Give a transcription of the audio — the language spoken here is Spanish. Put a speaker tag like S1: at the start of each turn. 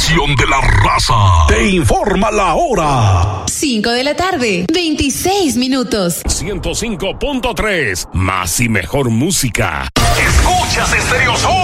S1: estación de la raza. Te informa la hora.
S2: 5 de la tarde, 26 minutos.
S3: 105.3, más y mejor música.
S1: Escuchas Stereo Sol.